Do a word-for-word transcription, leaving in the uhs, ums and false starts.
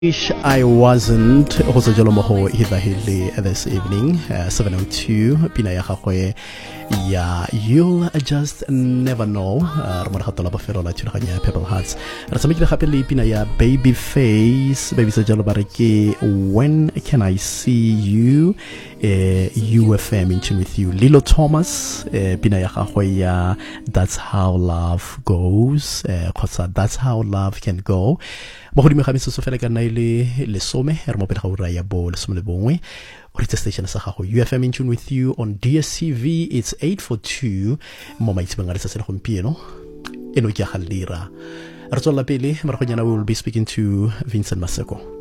Wish I wasn't go sa jalo mo ho hitahili this evening uh, seven oh two pina ya gagwe ya you'll just never know re mo ga tola ba felo la tshiraganya Purple Hearts re tsamekile gape le pina ya Babyface baby sa jalo ba re ke when can I see you uh, U F M in tune with you Lilo Thomas uh, pina ya gagwe ya that's how love goes uh, khotsa that's how love can go mo godimo ga metso fela ka nna ile lesome re mo pele ga ura ya bo lesome le bongwe o ritse station sa gago U F M in tune with you on D S T V. It's eight forty-two mo maitsebeng a letsa le gompieno eno ke ga lira re tswela pele mara go nyana we will be speaking to Vincent Maseko.